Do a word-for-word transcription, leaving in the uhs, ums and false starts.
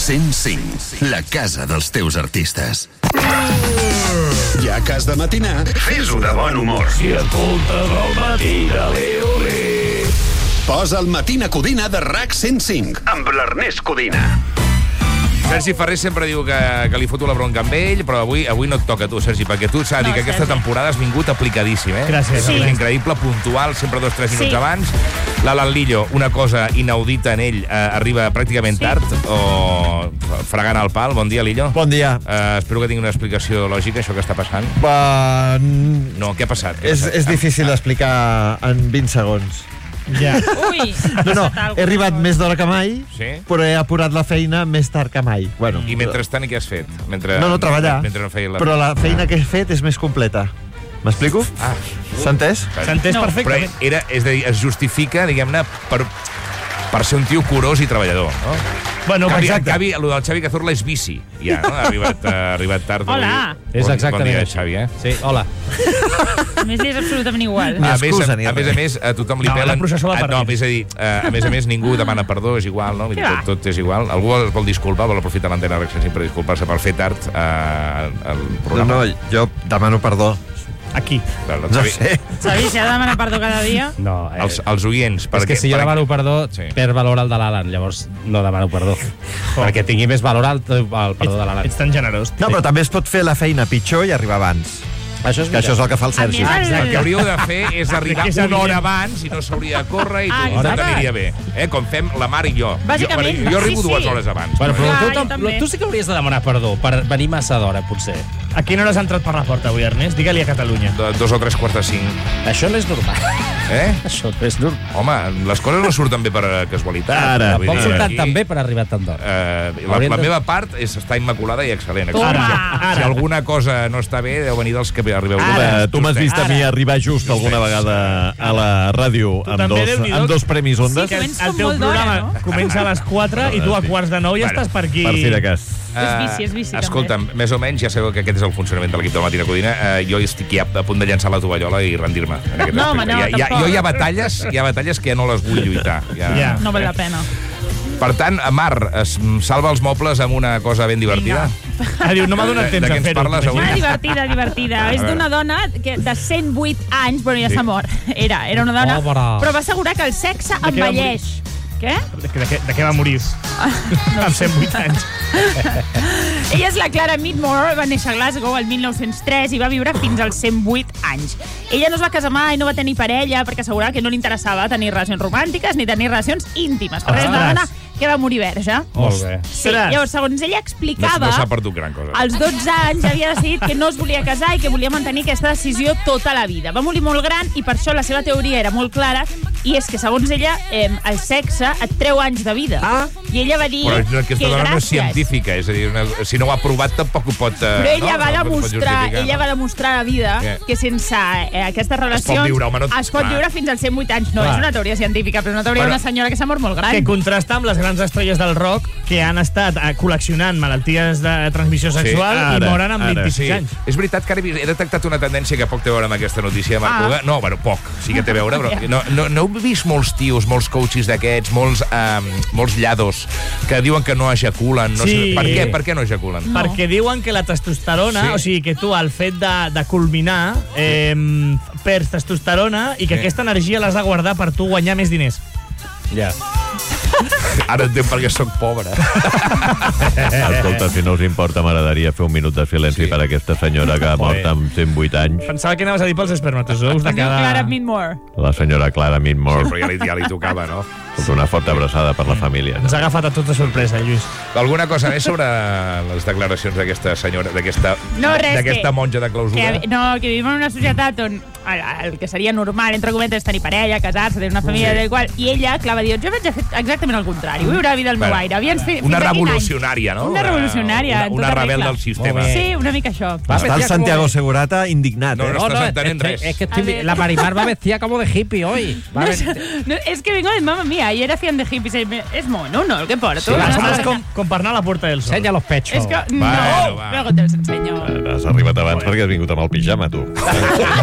cent cinc, la casa dels teus artistes. Ja que has de matinar, fes-ho de bon humor. Si escoltes el matí de l'Eolé. Posa el Matina Codina de RAC cent cinc, amb l'Ernest Codina. Sergi Ferrer sempre diu que, que li foto la bronca amb ell, però avui avui no et toca a tu, Sergi, perquè tu s'ha de dir No, que aquesta Sergi. temporada has vingut aplicadíssim, eh? Gràcies. Sí. Sí. Increïble, puntual, sempre dos o tres minuts Sí. abans. L'Alan Lillo, una cosa inaudita en ell, eh, arriba pràcticament Sí. tard, o fregant el pal. Bon dia, Lillo. Bon dia. Eh, espero que tingui una explicació lògica, això que està passant. Uh, No, què ha passat? Què ha és, passat? és difícil d'explicar en vint segons. Ja. Ui, No, no, he arribat més d'hora que mai, Sí? però he apurat la feina més tard que mai. Bueno, I mentrestant, i què has fet? Mentre, No, no, treballar. Mentre no feia la... Però la feina que he fet és més completa. M'explico? Ah, S'ha entès? S'ha entès No. però perfectament. era, és a dir, es justifica, diguem-ne, per, per ser un tio curós i treballador, no? Bueno, Cavi, exacte. Cavi, el del Xavi Cazorla és bici, ja, no? Ha arribat, ha arribat tard. Hola. avui. És Bon- exactament Bon dia, així. Xavi, eh? Sí, hola. a més és absolutament igual. Ni a, més, excusa, a, ni a més a res. més, a tothom li No, pelen... la processó de Ah, no, partits. és a dir, eh, a més a més, ningú demana perdó, és igual, no? Vull dir, Què va? tot, tot és igual. Algú vol, vol disculpar, vol aprofitar l'antena recent per disculpar-se per fer tard eh, el No, programa. no, jo demano perdó. Aquí. El No Xavi- sé. Xavi, s'ha de demanar perdó cada dia? No, eh, Els, els oients, és perquè... que si jo perquè- demano perdó, Sí. perd valor el de l'Alan, llavors no demano perdó. Perquè tingui més valor el, el perdó de l'Alan. Ets tan generós. No, però també es pot fer la feina pitjor i arribar abans. Això és Que això és el que fa el Sergi. A més, El que hauríeu de fer és arribar Que és una evident. hora abans i no s'hauria de córrer i Ah, tot, tot exacte. aniria bé. Eh? Com fem la Mar i jo. Bàsicament, jo, jo arribo sí, dues sí. hores abans. Bueno, però Clar, tu, jo tam- també. tu sí que hauries de demanar perdó per venir massa d'hora, potser. A quina hora has entrat per la porta avui, Ernest? Digue-li a Catalunya. De, dos o tres quarts de cinc. Això no és normal. Eh? Això no és normal. Home, les coses no surten bé per casualitat. Ara, Vull Tampoc dir, surten aquí, tan bé per arribar tan d'hora. Eh, la, Haurien la de- meva part és estar immaculada i excel·lent. Toma. Ara, Ara. si alguna cosa no està bé, deu venir dels que arribeu. Ara, Just- tu m'has vist a mi Ara. arribar just alguna vegada a la ràdio amb també, dos, Déu-n'hi-do. amb dos premis Ondes. Sí, Que el, Comença el com teu molt d'hora, programa no? comença a les quatre i tu a quarts de nou ja Bueno, estàs per aquí. Per si de cas. És bici, és bici, Eh, Escolta'm, més o menys ja sabeu que aquest és el funcionament de l'equip de la Matina Codina. Eh, jo estic ja a punt de llançar la tovallola i rendir-me. en aquest No, home, aspecte. no, ja, ja, tampoc. jo hi ha batalles, hi ha batalles que ja no les vull lluitar. Ja. Ja. No val la pena. Per tant, Mar, es salva els mobles amb una cosa ben divertida. Ah, diu, no m'ha donat De- temps de què a ens fer-ho. parles avui? Una divertida, divertida. És veure. d'una dona que de cent vuit anys, bueno, ja Sí. s'ha mort. Era, era una dona, Pobra. però va assegurar que el sexe què va envelleix. Què? De, de, de, de què va morir? Amb cent vuit anys. Ella és la Clara Midmore, va néixer a Glasgow el mil nou-cents tres i va viure fins als cent vuit anys. Ella no es va casar mai, no va tenir parella, perquè assegurava que no li interessava tenir relacions romàntiques ni tenir relacions íntimes. Per res, una Ostres. dona que va morir verge. Molt bé. Sí, Ostres. llavors, segons ella No, explicava, no s'ha perdut gran cosa. als dotze anys ja havia decidit que no es volia casar i que volia mantenir aquesta decisió tota la vida. Va morir molt gran i per això la seva teoria era molt clara i és que, segons ella, eh, el sexe et treu anys de vida. Ah. I ella va dir Però aquesta que dona no és gràcies... científica, és a dir, una, si no ho ha provat tampoc ho pot... Eh, Però ella no? va No, no pot demostrar, justificar, ella no? va demostrar a la vida Què? que sense eh, aquestes relacions viure, home, no- es pot clar. viure fins als cent vuit anys. No, Clar. és una teoria científica, però és una teoria Però- d'una senyora que s'ha mort molt gran. Que contrasta amb les grans estrelles del rock que han estat eh, col·leccionant malalties de transmissió sexual ara, i moren amb ara. vint-i-sis Sí, anys. és veritat que ara he vist- he detectat una tendència que poc té a veure amb aquesta notícia de Marc Ah. Puga. No, bueno, poc, sí que té a veure, però no, no, no heu vist molts tios, molts coaches d'aquests, molts, um, molts llados, que diuen que no ejaculen. No Sí. sé, per què? Per què no ejaculen? No. Perquè diuen que la testosterona, Sí. o sigui, que tu al fet de, de culminar eh, perds testosterona i que Sí. aquesta energia l'has de guardar per tu guanyar més diners. Ja. Ara entenc perquè sóc pobre. Escolta, si no us importa, m'agradaria fer un minut de silenci Sí. per aquesta senyora que ha mort amb cent vuit anys, Pensava que anaves a dir pels espermatozoos de Es diu cada... Clara Midmore. la senyora Clara Sí, Midmore. però ja li, ja li tocava, no? Una forta abraçada per la família. Ens ha agafat a tots de sorpresa, Lluís. Alguna cosa més sobre les declaracions d'aquesta senyora, d'aquesta No, res, d'aquesta que- monja de clausura? Que, no, que vivim en una societat on el, el que seria normal, entre cometes, tenir parella, casar-se, tenir una família, Sí. sí. igual, i ella, clar, va dir, jo vaig fer exactament el contrari, vull viure la vida al meu Bueno, aire. Havia fet, una fins a quin any? revolucionària, no? Una revolucionària. Una, en una tota rebel regla. del sistema. Molt bé. Sí, una mica això. Va Està el vestida Santiago como de- Segurata indignat, No, eh? no, No, estàs no, entenent es, res. es que A estoy- ver. la Marimar va vestida como de hippie hoy. Va No, vestida- és, no, és que vengo de mamma mía, ayer hacían de hippies, és mono, no, el que porto. Sí, No, va, no, Sembles no, com, com per anar a la Porta del Sol. Enseña los pechos. És que, Bueno, no, va. luego te los enseño. Has arribat abans perquè has vingut amb el pijama, tu.